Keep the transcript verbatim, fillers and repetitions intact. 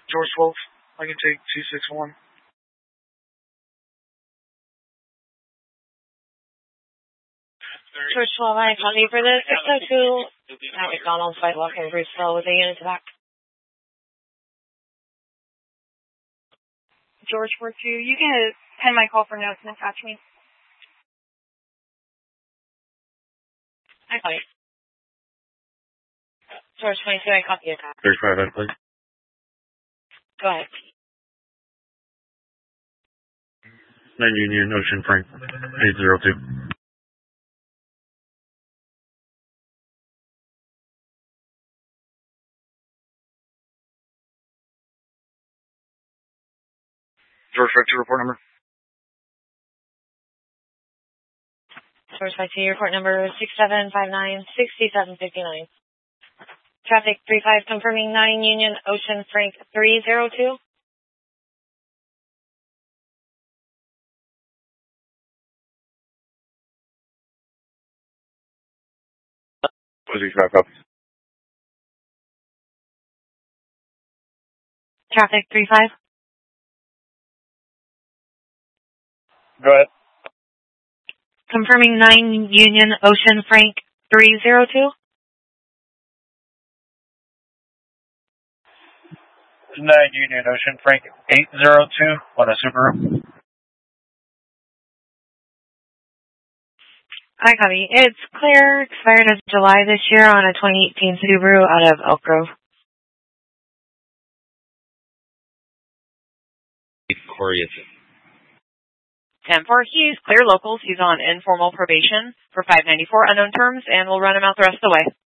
George twelve, I can take two six one. George twelve, I copy for this. six oh two at McDonald's sidewalk in Bruceville with a unit to back. George four two, you can pen my call for notes and attach me. I copy. George twenty-two, I copy it. thirty-five, out, please. Go ahead. nine Union, Ocean Frank, eight zero two. George five two, report number. George five two, report number six seven five nine six seven five nine. Traffic three five, confirming nine Union, Ocean Frank three zero two. thirty-five, copies. Traffic three five. Go ahead. Confirming nine Union, Ocean Frank three zero two. nine Union, Ocean Frank, eight zero two on a Subaru. I copy. It's clear, expired of July this year on a twenty eighteen Subaru out of Elk Grove. Corey, ten four, he's clear locals. He's on informal probation for five ninety-four unknown terms, and we'll run him out the rest of the way.